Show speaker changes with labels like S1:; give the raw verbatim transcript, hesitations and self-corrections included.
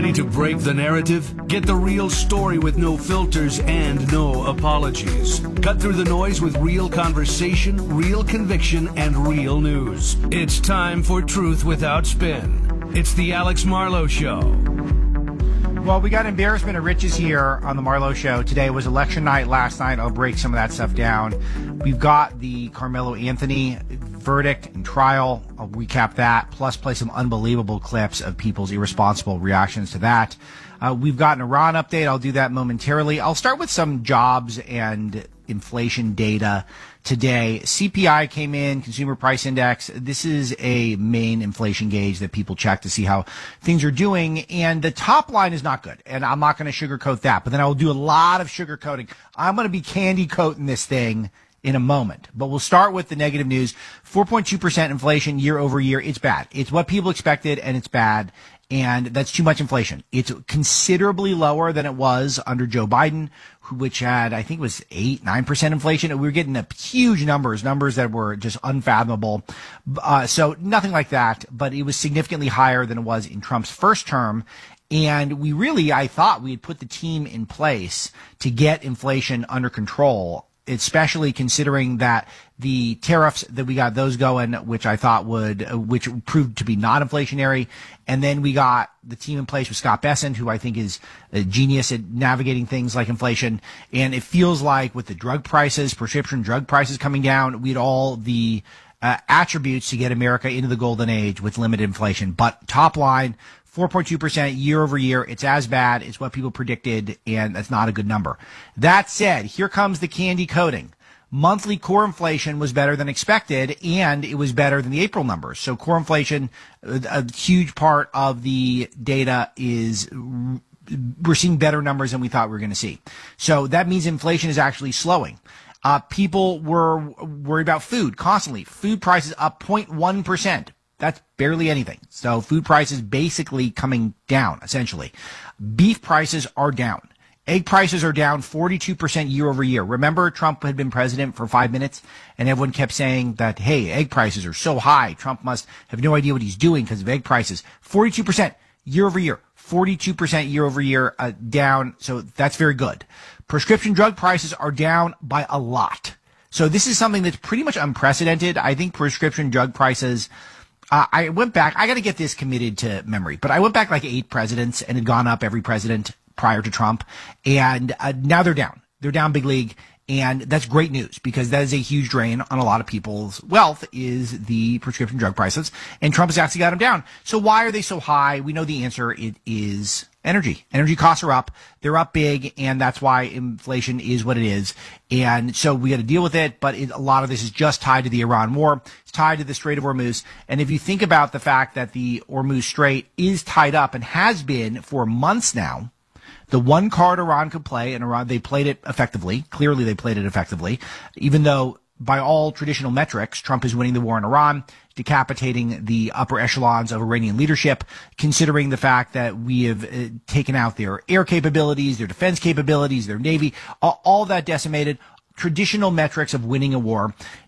S1: Ready to break the narrative? Get the real story with no filters and no apologies. Cut through the noise with real conversation, real conviction, and real news. It's time for Truth Without Spin. It's the Alex Marlow Show.
S2: Well, we got embarrassment of riches here on the Marlow Show. Today was election night. Last night, I'll break some of that stuff down. We've got the Carmelo Anthony verdict and trial. I'll recap that, plus play some unbelievable clips of people's irresponsible reactions to that. Uh, we've got an Iran update. I'll do that momentarily. I'll start with some jobs and inflation data today. C P I came in, Consumer Price Index. This is a main inflation gauge that people check to see how things are doing. And the top line is not good. And I'm not going to sugarcoat that. But then I will do a lot of sugarcoating. I'm going to be candy coating this thing in a moment. But we'll start with the negative news. four point two percent inflation year over year. It's bad. It's what people expected, and it's bad. And that's too much inflation. It's considerably lower than it was under Joe Biden, which had, I think it was eight, nine percent inflation. We were getting up huge numbers, numbers that were just unfathomable. Uh, so nothing like that, but it was significantly higher than it was in Trump's first term. And we really, I thought we had put the team in place to get inflation under control, especially considering that the tariffs that we got those going, which I thought would, which proved to be not inflationary. And then we got the team in place with Scott Bessent, who I think is a genius at navigating things like inflation. And it feels like with the drug prices, prescription drug prices coming down, we had all the uh, attributes to get America into the golden age with limited inflation. But top line, four point two percent year over year. It's as bad. It's what people predicted, and that's not a good number. That said, here comes the candy coating. Monthly core inflation was better than expected, and it was better than the April numbers. So core inflation, a huge part of the data is we're seeing better numbers than we thought we were going to see. So that means inflation is actually slowing. Uh, people were worried about food constantly. Food prices up zero point one percent. That's barely anything. So food prices basically coming down, essentially. Beef prices are down. Egg prices are down forty-two percent year over year. Remember, Trump had been president for five minutes, and everyone kept saying that, hey, egg prices are so high. Trump must have no idea what he's doing because of egg prices. forty-two percent year over year. forty-two percent year over year uh, down. So that's very good. Prescription drug prices are down by a lot. So this is something that's pretty much unprecedented. I think prescription drug prices... Uh, I went back, I got to get this committed to memory, but I went back like eight presidents and had gone up every president prior to Trump. And uh, now they're down. They're down big league. And that's great news because that is a huge drain on a lot of people's wealth is the prescription drug prices. And Trump has actually got them down. So why are they so high? We know the answer. It is energy. Energy costs are up. They're up big. And that's why inflation is what it is. And so we got to deal with it. But it, a lot of this is just tied to the Iran war. It's tied to the Strait of Hormuz. And if you think about the fact that the Hormuz Strait is tied up and has been for months now, the one card Iran could play, and Iran, they played it effectively. Clearly, they played it effectively, even though by all traditional metrics, Trump is winning the war in Iran, decapitating the upper echelons of Iranian leadership, considering the fact that we have uh, taken out their air capabilities, their defense capabilities, their navy, all, all that decimated. Traditional metrics of winning a war.